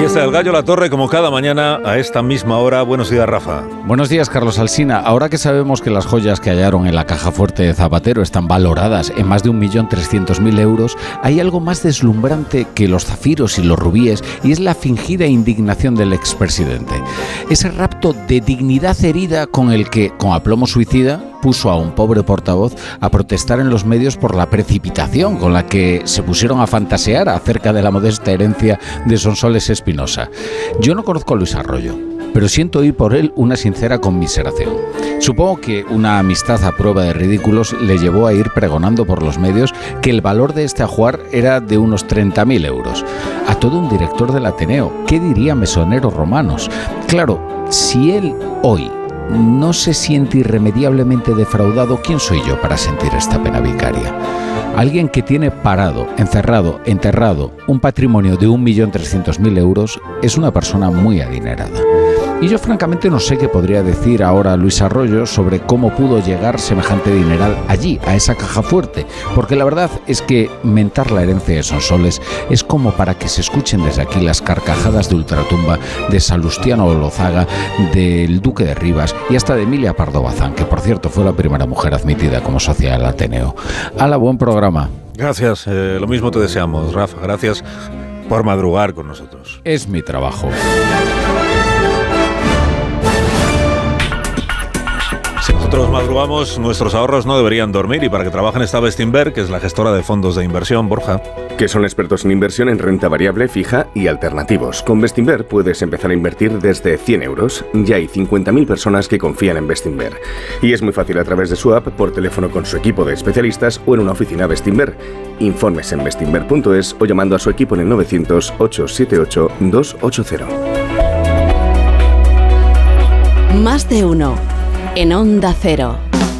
Fiesta del Gallo La Torre, como cada mañana a esta misma hora. Buenos días, Rafa. Buenos días, Carlos Alsina. Ahora que sabemos que las joyas que hallaron en la caja fuerte de Zapatero están valoradas en más de 1.300.000 euros, hay algo más deslumbrante que los zafiros y los rubíes, y es la fingida indignación del expresidente. Ese rapto de dignidad herida con el que, con aplomo suicida, puso a un pobre portavoz a protestar en los medios por la precipitación con la que se pusieron a fantasear acerca de la modesta herencia de Sonsoles Espinosa. Yo no conozco a Luis Arroyo, pero siento oír por él una sincera conmiseración. Supongo que una amistad a prueba de ridículos le llevó a ir pregonando por los medios que el valor de este ajuar era de unos 30.000 euros. A todo un director del Ateneo, ¿qué diría Mesoneros Romanos? Claro, si él hoy no se siente irremediablemente defraudado, ¿quién soy yo para sentir esta pena vicaria? Alguien que tiene parado, encerrado, enterrado un patrimonio de 1.300.000 euros es una persona muy adinerada. Y yo francamente no sé qué podría decir ahora Luis Arroyo sobre cómo pudo llegar semejante dineral allí, a esa caja fuerte, porque la verdad es que mentar la herencia de Sonsoles es como para que se escuchen desde aquí las carcajadas de ultratumba de Salustiano Olozaga, del Duque de Rivas y hasta de Emilia Pardo Bazán, que por cierto fue la primera mujer admitida como socia del Ateneo. ¡Hala, buen programa! Gracias, lo mismo te deseamos, Rafa. Gracias por madrugar con nosotros. Es mi trabajo. Si nosotros madrugamos, nuestros ahorros no deberían dormir, y para que trabajen está Bestinver, que es la gestora de fondos de inversión. Borja. Que son expertos en inversión en renta variable, fija y alternativos. Con Bestinver puedes empezar a invertir desde 100 euros. Ya hay 50.000 personas que confían en Bestinver. Y es muy fácil a través de su app, por teléfono con su equipo de especialistas o en una oficina Bestinver. Informes en bestinver.es o llamando a su equipo en el 900-878-280. Más de uno. En Onda Cero.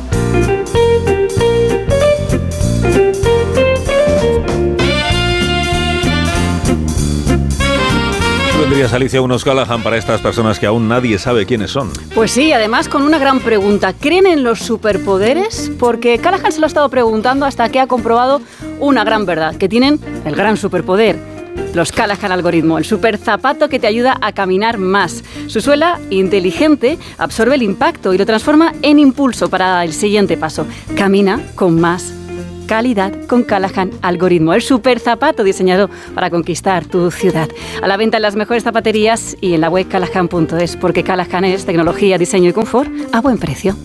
¿Vendrías, Alicia, unos Callahan para estas personas que aún nadie sabe quiénes son? Pues sí, además con una gran pregunta. ¿Creen en los superpoderes? Porque Callahan se lo ha estado preguntando hasta que ha comprobado una gran verdad, que tienen el gran superpoder. Los Callahan Algoritmo, el super zapato que te ayuda a caminar más. Su suela inteligente absorbe el impacto y lo transforma en impulso para el siguiente paso. Camina con más calidad con Callahan Algoritmo, el super zapato diseñado para conquistar tu ciudad. A la venta en las mejores zapaterías y en la web callahan.es, porque Callahan es tecnología, diseño y confort a buen precio.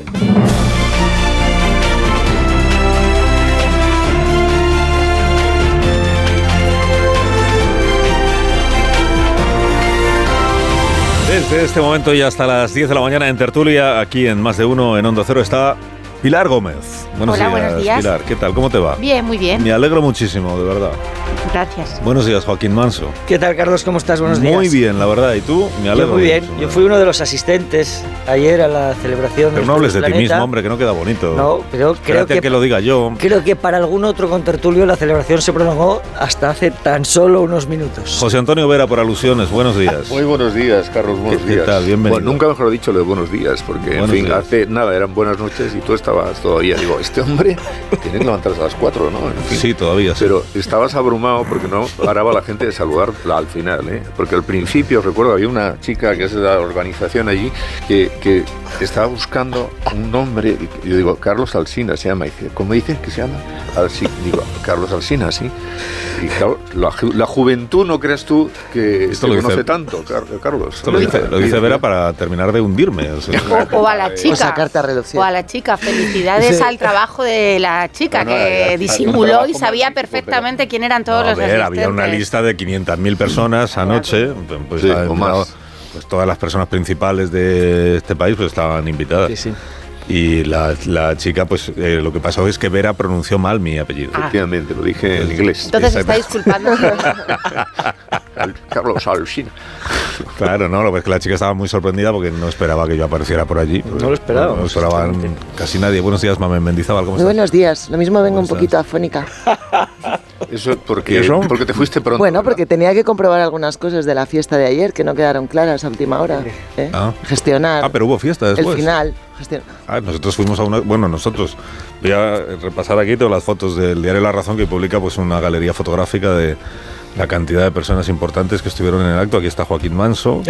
Desde este momento y hasta las 10 de la mañana en tertulia, aquí en Más de Uno, en Onda Cero, está Pilar Gómez. Buenos días. Pilar, ¿qué tal? ¿Cómo te va? Bien, muy bien. Me alegro muchísimo, de verdad. Gracias. Buenos días, Joaquín Manso. ¿Qué tal, Carlos? ¿Cómo estás? Buenos días. Muy bien, la verdad. ¿Y tú? Me alegro. Yo muy bien. mucho, Yo fui uno de los asistentes ayer a la celebración. Pero no hables de ti mismo, hombre, que no queda bonito. No, pero creo que lo diga yo. Creo que para algún otro contertulio la celebración se prolongó hasta hace tan solo unos minutos. José Antonio Vera, por alusiones. Buenos días. Muy buenos días, Carlos. Buenos días. ¿Qué tal? Bienvenido. Bueno, nunca mejor dicho lo de buenos días, porque, buenos en fin, días. hace nada eran buenas noches y tú estabas todavía. Digo, este hombre tiene que levantarse a las 4, ¿no? En fin. Sí, todavía sí. Pero estabas abrumado porque no paraba la gente de saludar al final, ¿eh? Porque al principio, recuerdo, había una chica que es de la organización allí que estaba buscando un nombre. Y yo digo, Carlos Alsina se llama. Y dice, ¿cómo dices que se llama? Digo, Carlos Alsina, sí. Y claro, la juventud, ¿no crees tú que Esto te lo conoce dice, tanto, Carlos? Esto lo dice Vera para terminar de hundirme. O sea, O a la chica. O sacarte a reducir. O a la chica. Felicidades Sí. al trabajo de la chica, Bueno, que ya, disimuló un trabajo y sabía magnífico, perfectamente quién eran todos a los ver, asistentes. había una lista de 500.000 personas anoche. Pues, Sí, o más. Pues todas las personas principales de este país pues estaban invitadas. Sí, sí. Y la chica, pues lo que pasó es que Vera pronunció mal mi apellido. Efectivamente, lo dije en inglés. Entonces está disculpando. Carlos Alsina. Claro, no, lo que es que la chica estaba muy sorprendida porque no esperaba que yo apareciera por allí. No lo esperaba. No lo esperaban casi nadie. Buenos días, Mamen Mendizábal, ¿cómo Muy estás? buenos días. Lo mismo vengo ¿Cómo un estás? poquito afónica. Eso porque, ¿Y eso? porque te fuiste pronto. Bueno, ¿verdad? porque tenía que comprobar algunas cosas de la fiesta de ayer que no quedaron claras a última hora. ¿eh? Ah. Gestionar Pero hubo fiesta después. el final. Nosotros fuimos a una... Bueno, nosotros... Voy a repasar aquí todas las fotos del diario La Razón, que publica pues una galería fotográfica de la cantidad de personas importantes que estuvieron en el acto. Aquí está Joaquín Manso.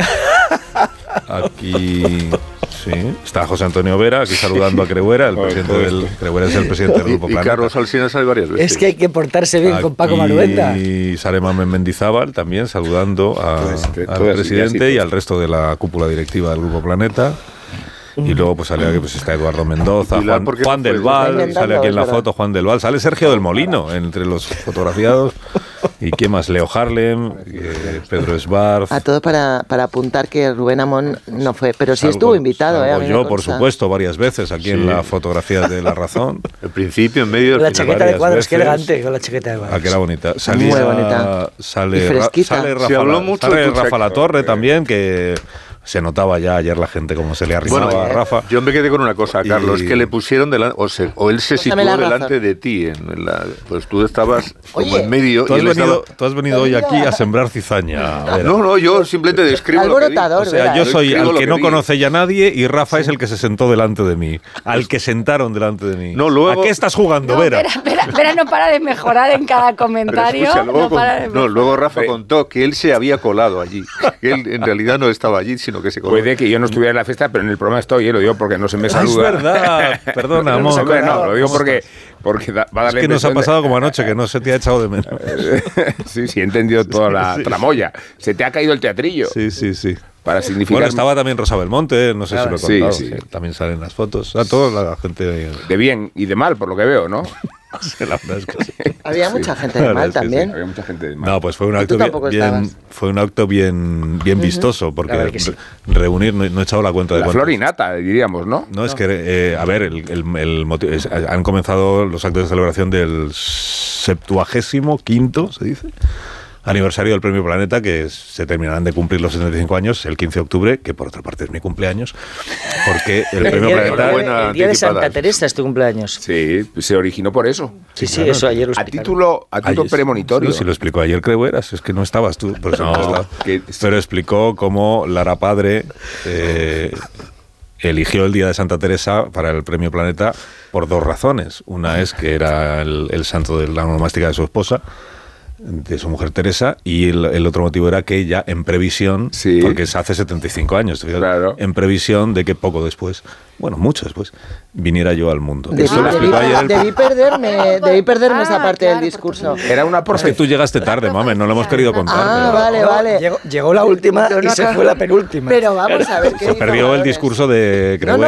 Aquí sí, está José Antonio Vera, aquí saludando a Creuera, el presidente del Creuera es el presidente del Grupo Planeta. Y Carlos Alsina sale varias veces. Es que hay que portarse bien con Paco Maruenda. Y sale Mamen Mendizábal también saludando al presidente y al resto de la cúpula directiva del Grupo Planeta. Y luego pues sale aquí, pues está Eduardo Mendoza, Juan del Val, sale aquí en la foto Juan del Val, sale Sergio del Molino entre los fotografiados. ¿Y quién más? Leo Harlem, Pedro Esbarz. A todo para apuntar que Rubén Amón no fue, pero sí estuvo invitado. Yo, por supuesto, varias veces aquí en la fotografía de La Razón. El principio, en medio del la chaqueta de cuadros, qué elegante con la chaqueta de cuadros. Ah, que era bonita. Muy bonita. Sale Rafa Latorre también, que se notaba ya ayer la gente como se le arrimaba a Rafa. Yo me quedé con una cosa, Carlos, que le pusieron delante, o él se situó delante de ti. Pues tú estabas como en medio. Tú has venido hoy aquí a sembrar cizaña. No, yo simplemente describo alborotador, lo que vi. O sea, yo soy al que no conoce ya nadie y Rafa es el que se sentó delante de mí. Al que sentaron delante de mí. No, luego, ¿a qué estás jugando, Vera? Vera no para de mejorar en cada comentario. Escucha, luego Rafa contó que él se había colado allí. Que él en realidad no estaba allí, sino que se coló. Puede que yo no estuviera en la fiesta, pero en el programa estoy, lo digo porque no se me saluda. Es verdad, perdona, amor. No, lo digo porque va a darle. Es que nos ha pasado como anoche, que no se te ha echado de menos. Sí, he entendido toda la tramoya. Se te ha caído el teatrillo. Sí. Para significar... Bueno, estaba también Rosa Belmonte, no sé si lo he contado. Sí. También salen las fotos. A toda la gente... De bien y de mal, por lo que veo, ¿no? Sí, la verdad es que sí. Había mucha gente de mal también. Sí, había mucha gente de mal. No, pues fue un acto bien vistoso, porque reunir, no he echado la cuenta de la flor y nata, diríamos, ¿no? No, es que, a ver, el motivo han comenzado los actos de celebración del 75º, se dice, aniversario del Premio Planeta, que se terminarán de cumplir los 75 años el 15 de octubre, que por otra parte es mi cumpleaños, porque el Premio Planeta... El día de Santa Teresa es tu cumpleaños. Sí, se originó por eso. Sí, claro. Eso ayer lo explicaron. A título premonitorio. Sí, lo explicó ayer Creueras, es que no estabas tú. Pero explicó cómo Lara Padre eligió el día de Santa Teresa para el Premio Planeta por dos razones. Una es que era el santo de la onomástica de su esposa, de su mujer Teresa, y el otro motivo era que ella, en previsión, porque es hace 75 años, claro, en previsión de que poco después, bueno, mucho después, viniera yo al mundo. Debí perderme esa parte del discurso. Era una Es que tú llegaste tarde, mame, no lo hemos querido contar. Vale. Llegó la última y se fue la penúltima. Pero vamos a ver qué se perdió el discurso de Creuera.